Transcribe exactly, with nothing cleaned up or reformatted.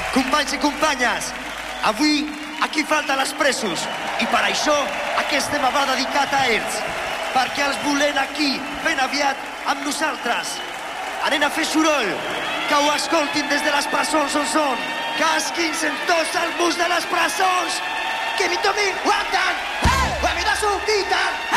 Companys i companyes, avui aquí falten els presos i per això aquest tema va dedicat a ells, perquè els volem aquí ben aviat amb nosaltres. Anem a fer soroll, que ho escoltin des de les presons on són. Casquin-se tots als murs de les presons, que mi tomin guanten, hey! A mi no s'ho quiten.